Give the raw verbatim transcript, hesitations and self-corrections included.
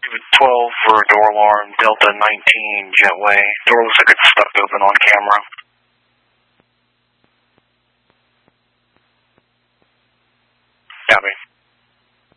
twelve for door alarm, Delta nineteen, Jetway. Door looks like it's stuck open on camera.